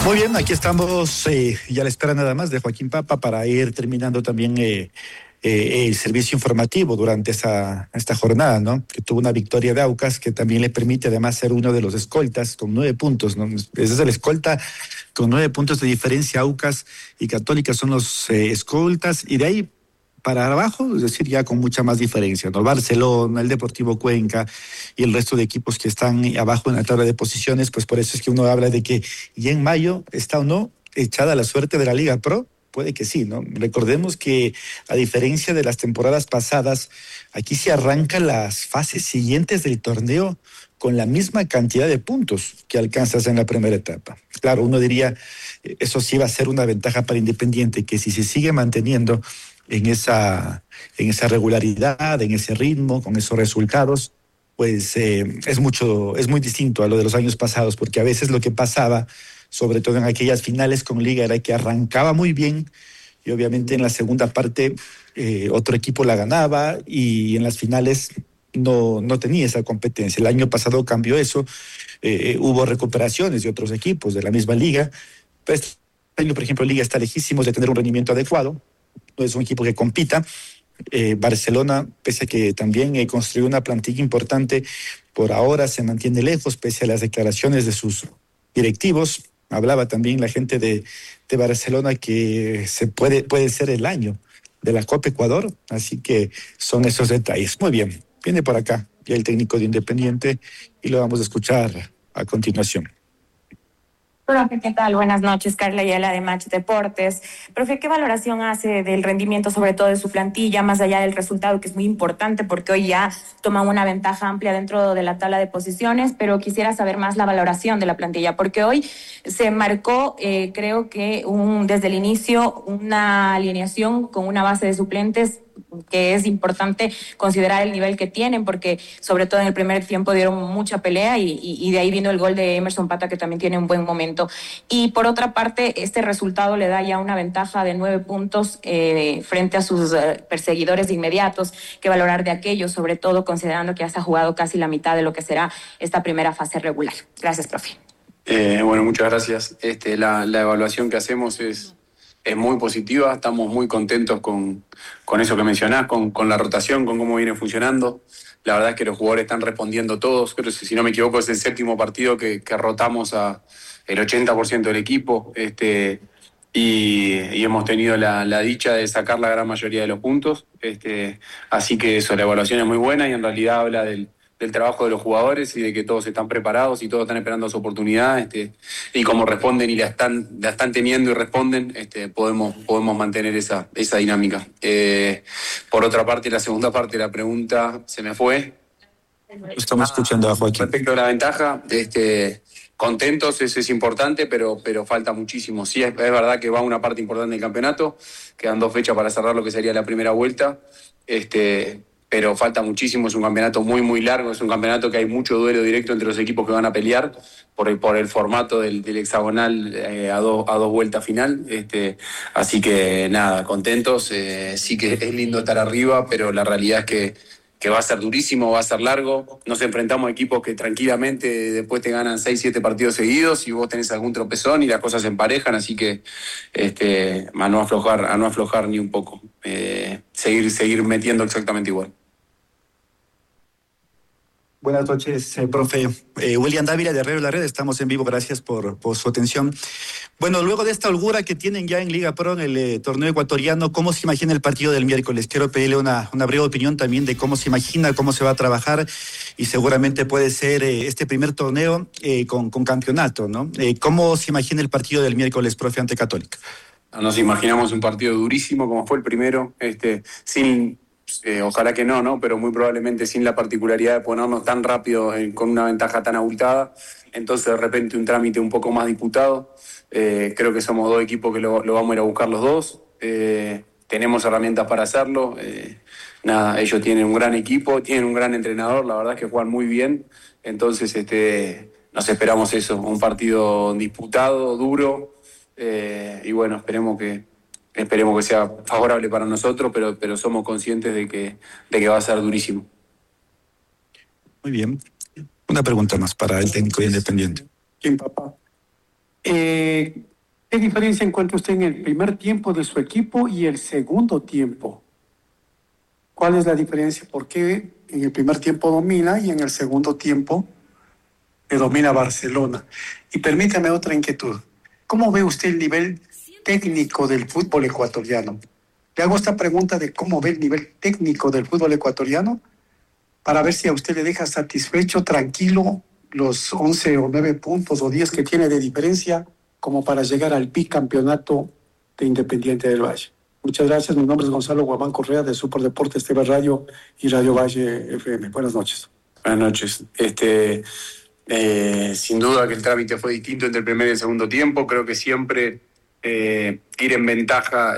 Muy bien, aquí estamos ya a la espera nada más de Joaquín Papa para ir terminando también el servicio informativo durante esta jornada, ¿no? Que tuvo una victoria de Aucas que también le permite además ser uno de los escoltas con 9 puntos, ¿no? Ese es el escolta con 9 puntos de diferencia. Aucas y Católica son los escoltas y de ahí para abajo, es decir, ya con mucha más diferencia, ¿no? Barcelona, el Deportivo Cuenca y el resto de equipos que están abajo en la tabla de posiciones, pues por eso es que uno habla de que ya en mayo está o no echada la suerte de la Liga Pro. Puede que sí, ¿no? Recordemos que a diferencia de las temporadas pasadas, aquí se arrancan las fases siguientes del torneo con la misma cantidad de puntos que alcanzas en la primera etapa. Claro, uno diría, eso sí va a ser una ventaja para Independiente, que si se sigue manteniendo en esa regularidad, en ese ritmo, con esos resultados, pues es muy distinto a lo de los años pasados, porque a veces lo que pasaba, sobre todo en aquellas finales con Liga, era que arrancaba muy bien y obviamente en la segunda parte otro equipo la ganaba y en las finales no tenía esa competencia. El año pasado cambió eso, hubo recuperaciones de otros equipos de la misma Liga. Pues, este año, por ejemplo, Liga está lejísimos de tener un rendimiento adecuado, no es un equipo que compita. Barcelona, pese a que también construyó una plantilla importante, por ahora se mantiene lejos, pese a las declaraciones de sus directivos. Hablaba también la gente de Barcelona que puede ser el año de la Copa Ecuador, así que son esos detalles. Muy bien, viene por acá ya el técnico de Independiente y lo vamos a escuchar a continuación. Profe, ¿qué tal? Buenas noches, Carla Ayala de Match Deportes. Profe, ¿qué valoración hace del rendimiento, sobre todo de su plantilla, más allá del resultado, que es muy importante porque hoy ya toman una ventaja amplia dentro de la tabla de posiciones, pero quisiera saber más la valoración de la plantilla, porque hoy se marcó, creo que desde el inicio, una alineación con una base de suplentes que es importante considerar el nivel que tienen, porque sobre todo en el primer tiempo dieron mucha pelea y de ahí vino el gol de Emerson Pata, que también tiene un buen momento. Y por otra parte, este resultado le da ya una ventaja de 9 puntos frente a sus perseguidores inmediatos. ¿Qué valorar de aquello, sobre todo considerando que ya se ha jugado casi la mitad de lo que será esta primera fase regular? Gracias, profe. Bueno, muchas gracias. La evaluación que hacemos es muy positiva, estamos muy contentos con eso que mencionás, con la rotación, con cómo viene funcionando. La verdad es que los jugadores están respondiendo todos, creo que si no me equivoco es el séptimo partido que rotamos el 80% del equipo, y hemos tenido la dicha de sacar la gran mayoría de los puntos, así que eso, la evaluación es muy buena y en realidad habla del trabajo de los jugadores y de que todos están preparados y todos están esperando su oportunidad, y como responden y la están teniendo y responden, podemos mantener esa dinámica. Por otra parte, la segunda parte de la pregunta se me fue. Estamos escuchando a Joaquín. Respecto a la ventaja, contentos, es importante, pero falta muchísimo. Sí, es verdad que va una parte importante del campeonato, quedan 2 fechas para cerrar lo que sería la primera vuelta, pero falta muchísimo, es un campeonato muy, muy largo, es un campeonato que hay mucho duelo directo entre los equipos que van a pelear por el formato del hexagonal a dos vueltas final, así que nada, contentos, sí que es lindo estar arriba, pero la realidad es que va a ser durísimo, va a ser largo, nos enfrentamos a equipos que tranquilamente después te ganan 6, 7 partidos seguidos y vos tenés algún tropezón y las cosas se emparejan, así que a no aflojar ni un poco, seguir metiendo exactamente igual. Buenas noches, profe. William Dávila de Radio La Red, estamos en vivo, gracias por su atención. Bueno, luego de esta holgura que tienen ya en Liga Pro, en el torneo ecuatoriano, ¿cómo se imagina el partido del miércoles? Quiero pedirle una breve opinión también de cómo se imagina, cómo se va a trabajar, y seguramente puede ser este primer torneo con campeonato, ¿no? ¿Cómo se imagina el partido del miércoles, profe, ante Católica? Nos imaginamos un partido durísimo como fue el primero, sin... ojalá que no, pero muy probablemente sin la particularidad de ponernos tan rápido con una ventaja tan abultada, entonces de repente un trámite un poco más disputado. Creo que somos 2 equipos que lo vamos a ir a buscar los dos, tenemos herramientas para hacerlo, ellos tienen un gran equipo, tienen un gran entrenador, la verdad es que juegan muy bien, entonces nos esperamos eso, un partido disputado, duro, y bueno, esperemos que sea favorable para nosotros, pero somos conscientes de que va a ser durísimo. Muy bien. Una pregunta más para el técnico de Independiente. ¿Quién, papá? ¿Qué diferencia encuentra usted en el primer tiempo de su equipo y el segundo tiempo? ¿Cuál es la diferencia? ¿Por qué en el primer tiempo domina y en el segundo tiempo domina Barcelona? Y permítame otra inquietud. ¿Cómo ve usted el nivel técnico del fútbol ecuatoriano? Le hago esta pregunta de cómo ve el nivel técnico del fútbol ecuatoriano para ver si a usted le deja satisfecho, tranquilo, los 11 o 9 puntos o 10 que tiene de diferencia como para llegar al bicampeonato de Independiente del Valle. Muchas gracias. Mi nombre es Gonzalo Guamán Correa de Superdeportes TV Radio y Radio Valle FM. Buenas noches. Buenas noches. Sin duda que el trámite fue distinto entre el primer y el segundo tiempo. Creo que siempre ir en ventaja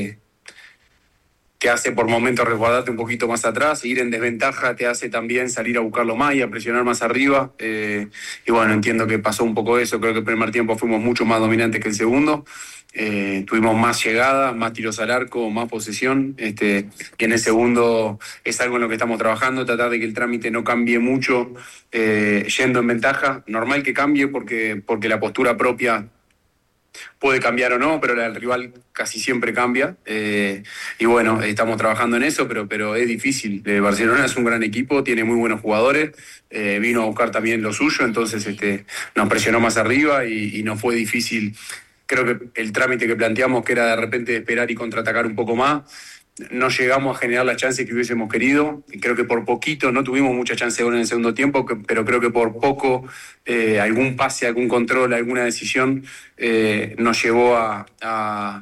te hace por momentos resguardarte un poquito más atrás, ir en desventaja te hace también salir a buscarlo más y a presionar más arriba. Y bueno, entiendo que pasó un poco eso. Creo que el primer tiempo fuimos mucho más dominantes que el segundo. Tuvimos más llegada, más tiros al arco, más posesión. Y en el segundo es algo en lo que estamos trabajando, tratar de que el trámite no cambie mucho yendo en ventaja. Normal que cambie porque la postura propia puede cambiar o no, pero la del rival casi siempre cambia. Y bueno, estamos trabajando en eso, pero es difícil. Barcelona es un gran equipo, tiene muy buenos jugadores, vino a buscar también lo suyo, entonces nos presionó más arriba y nos fue difícil. Creo que el trámite que planteamos, que era de repente esperar y contraatacar un poco más, no llegamos a generar las chances que hubiésemos querido. Creo que por poquito, no tuvimos mucha chance de gol en el segundo tiempo, pero creo que por poco algún pase, algún control, alguna decisión nos llevó a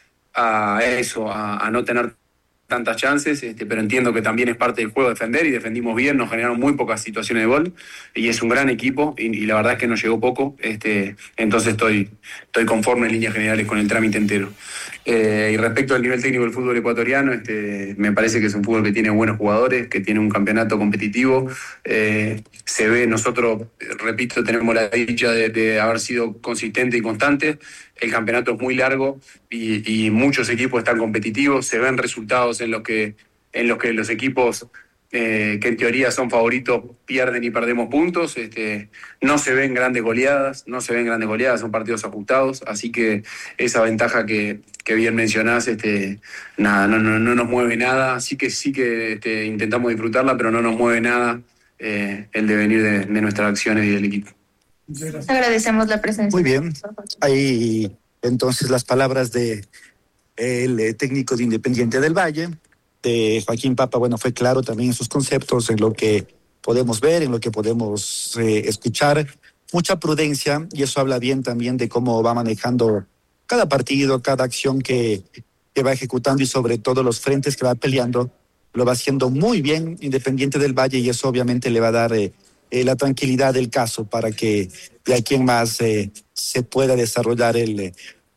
eso, a no tener tantas chances, pero entiendo que también es parte del juego defender y defendimos bien, nos generaron muy pocas situaciones de gol y es un gran equipo y la verdad es que nos llegó poco, entonces estoy conforme en líneas generales con el trámite entero. Y respecto al nivel técnico del fútbol ecuatoriano, me parece que es un fútbol que tiene buenos jugadores, que tiene un campeonato competitivo, se ve, nosotros, repito, tenemos la dicha de haber sido consistente y constante. El campeonato es muy largo y muchos equipos están competitivos, se ven resultados en los que los equipos que en teoría son favoritos pierden y perdemos puntos. No se ven grandes goleadas, son partidos ajustados, así que esa ventaja que bien mencionás, no nos mueve nada. Sí que intentamos disfrutarla, pero no nos mueve nada el devenir de nuestras acciones y del equipo. Agradecemos la presencia. Muy bien. Ahí entonces las palabras de el técnico de Independiente del Valle, de Joaquín Papa. Bueno, fue claro también en sus conceptos, en lo que podemos ver, en lo que podemos escuchar. Mucha prudencia, y eso habla bien también de cómo va manejando cada partido, cada acción que va ejecutando y sobre todo los frentes que va peleando. Lo va haciendo muy bien Independiente del Valle y eso obviamente le va a dar la tranquilidad del caso para que de aquí en más se pueda desarrollar el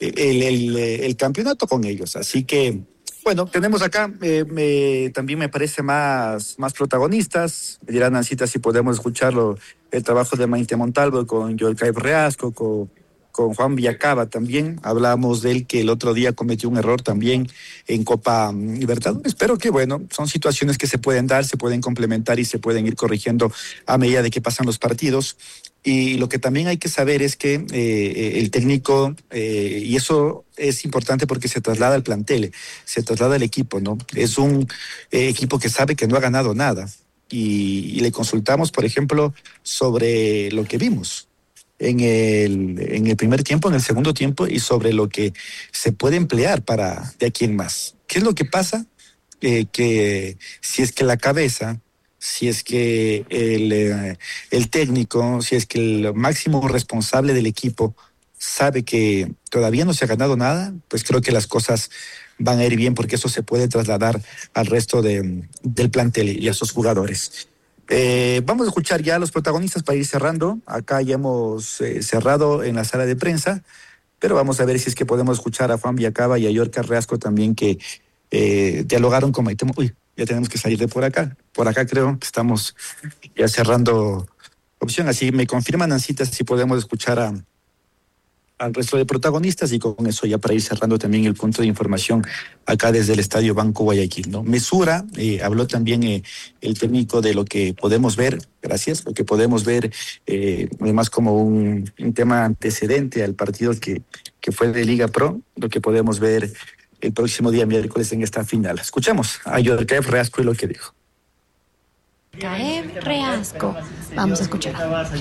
campeonato con ellos. Así que, bueno, tenemos acá, también me parece más protagonistas. Me dirán, Nancita, si podemos escucharlo, el trabajo de Maite Montalvo con Joel Caib Reasco, con Juan Villacaba también. Hablamos de él que el otro día cometió un error también en Copa Libertadores, pero que bueno, son situaciones que se pueden dar, se pueden complementar y se pueden ir corrigiendo a medida de que pasan los partidos. Y lo que también hay que saber es que el técnico, y eso es importante porque se traslada al plantel, se traslada al equipo, ¿no? Es un equipo que sabe que no ha ganado nada. Y le consultamos, por ejemplo, sobre lo que vimos en el primer tiempo, en el segundo tiempo, y sobre lo que se puede emplear para de aquí en más. ¿Qué es lo que pasa? Que si es que la cabeza, si es que el técnico, si es que el máximo responsable del equipo sabe que todavía no se ha ganado nada, pues creo que las cosas van a ir bien porque eso se puede trasladar al resto del plantel y a esos jugadores. Vamos a escuchar ya a los protagonistas para ir cerrando. Acá ya hemos cerrado en la sala de prensa, pero vamos a ver si es que podemos escuchar a Juan Villacaba y a Yorka Reasco también, que dialogaron con Maite. Uy, ya tenemos que salir de por acá. Por acá creo que estamos ya cerrando opción. Así me confirman, Nancita, si podemos escuchar al resto de protagonistas, y con eso ya para ir cerrando también el punto de información acá desde el Estadio Banco Guayaquil, ¿no? Mesura, habló también el técnico de lo que podemos ver, gracias, lo que podemos ver además como un tema antecedente al partido que fue de Liga Pro, lo que podemos ver el próximo día miércoles en esta final. Escuchamos a Yorkaev Reasco y lo que dijo. Yorkaev Reasco. Vamos a escuchar.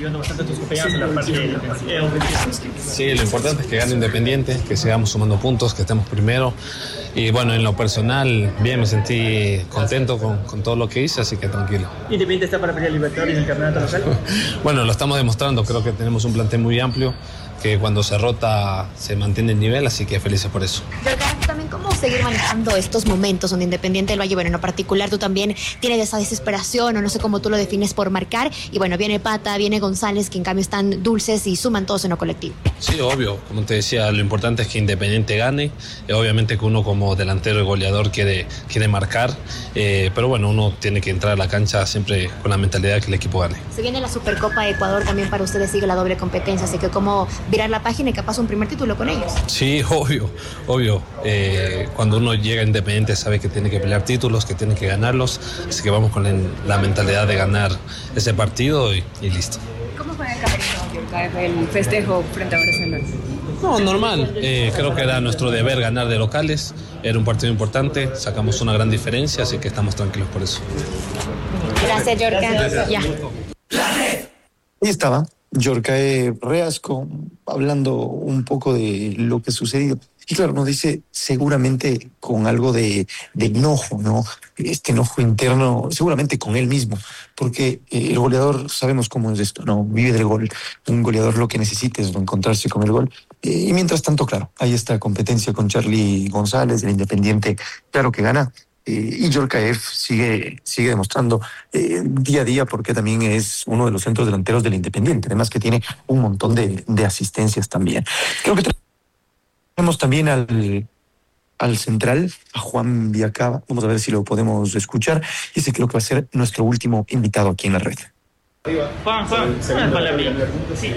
Sí, lo importante es que gane Independiente, que sigamos sumando puntos, que estemos primero. Y bueno, en lo personal, bien, me sentí contento con todo lo que hice, así que tranquilo. ¿Independiente está para pelear Libertadores en el campeonato local? Bueno, lo estamos demostrando, creo que tenemos un plantel muy amplio, que cuando se rota se mantiene el nivel, así que felices por eso. Yorkaev, también cómo seguir manejando estos momentos donde Independiente del Valle, bueno, en lo particular tú también tienes esa desesperación, o no sé cómo tú lo defines, por marcar, y bueno, viene Pata, viene González, que en cambio están dulces y suman todos en lo colectivo. Sí, obvio, como te decía, lo importante es que Independiente gane, obviamente que uno como delantero y goleador quiere marcar, pero bueno, uno tiene que entrar a la cancha siempre con la mentalidad de que el equipo gane. Se viene la Supercopa de Ecuador, también para ustedes sigue la doble competencia, así que cómo virar la página y capaz un primer título con ellos. Sí, obvio. Cuando uno llega a Independiente sabe que tiene que pelear títulos, que tiene que ganarlos, así que vamos con la mentalidad de ganar ese partido y listo. ¿Cómo fue el camerino, el festejo frente a Barcelona? No, normal. Creo que era nuestro deber ganar de locales, era un partido importante, sacamos una gran diferencia, así que estamos tranquilos por eso. Gracias, Yorkaev. Ya. Ahí estaba Yorkaev Reasco hablando un poco de lo que sucedió. Y claro, nos dice seguramente con algo de enojo, ¿no? Este enojo interno, seguramente con él mismo, porque el goleador, sabemos cómo es esto, ¿no? Vive del gol. Un goleador lo que necesita es encontrarse con el gol. Y mientras tanto, claro, hay esta competencia con Charly González, del Independiente, claro que gana. Y Yorkaev sigue demostrando día a día, porque también es uno de los centros delanteros del Independiente, además que tiene un montón de asistencias también. Creo que tenemos también al central, a Juan Viacaba. Vamos a ver si lo podemos escuchar. Y ese creo que va a ser nuestro último invitado aquí en la red. Juan, una palabrita. Sí.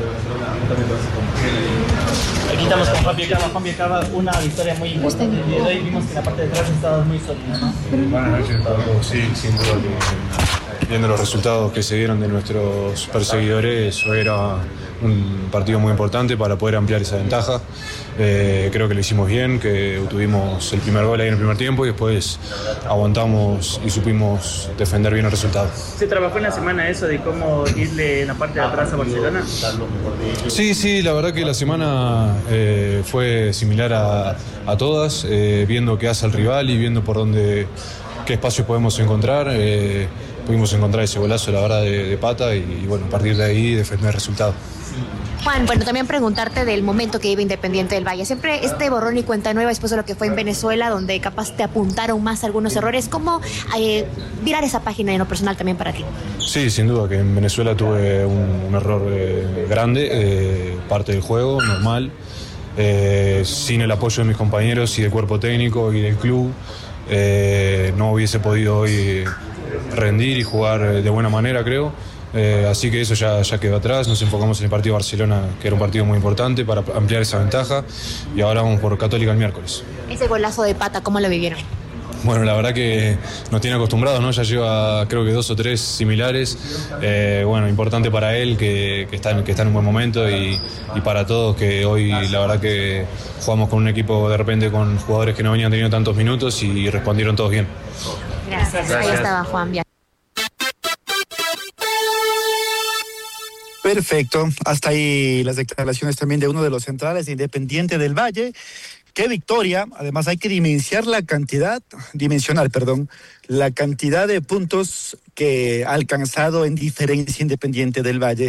Aquí estamos con Juan Viacaba, una victoria muy importante. Hoy vimos que la parte de atrás estaba muy sólida, ¿no? Buenas noches, Pablo. Sí, sin duda que viendo los resultados que se dieron de nuestros perseguidores, hoy era un partido muy importante para poder ampliar esa ventaja. Creo que lo hicimos bien, que tuvimos el primer gol ahí en el primer tiempo y después aguantamos y supimos defender bien el resultado. ¿Se trabajó en la semana eso de cómo irle en la parte de atrás a Barcelona? Sí, la verdad que la semana fue similar a todas, viendo qué hace el rival y viendo por dónde, qué espacios podemos encontrar. Pudimos encontrar ese golazo, la verdad, de Pata y bueno, a partir de ahí defender el resultado. Juan, bueno, también preguntarte del momento que vive Independiente del Valle. Siempre este borrón y cuenta nueva después de lo que fue en Venezuela, donde capaz te apuntaron más algunos errores. ¿Cómo virar esa página en lo personal también para ti? Sí, sin duda, que en Venezuela tuve un error grande, parte del juego, normal. Sin el apoyo de mis compañeros y del cuerpo técnico y del club, no hubiese podido hoy rendir y jugar de buena manera, creo. Así que eso ya quedó atrás. Nos enfocamos en el partido de Barcelona, que era un partido muy importante para ampliar esa ventaja, y ahora vamos por Católica el miércoles. Ese golazo de Pata, ¿cómo lo vivieron? Bueno, la verdad que nos tiene acostumbrados, ¿no? Ya lleva creo que 2 o 3 similares. Bueno, importante para él que está en un buen momento y para todos, que hoy la verdad que jugamos con un equipo de repente con jugadores que no venían teniendo tantos minutos y respondieron todos bien. Gracias. Ahí estaba Juan Viacaba. Perfecto. Hasta ahí las declaraciones también de uno de los centrales de Independiente del Valle. Qué victoria. Además hay que dimensionar la cantidad de puntos que ha alcanzado en diferencia Independiente del Valle